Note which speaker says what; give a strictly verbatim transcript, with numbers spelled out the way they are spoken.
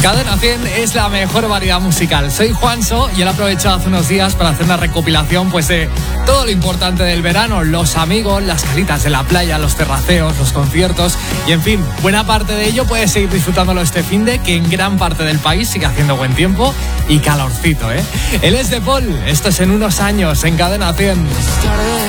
Speaker 1: Cadena cien es la mejor variedad musical. Soy Juanso y él aprovechó hace unos días para hacer una recopilación pues de todo lo importante del verano, los amigos, las calitas de la playa, los terraceos, los conciertos y en fin, buena parte de ello puedes seguir disfrutándolo este finde, que en gran parte del país sigue haciendo buen tiempo y calorcito, ¿eh? Él es De Paul, esto es En unos años en Cadena cien.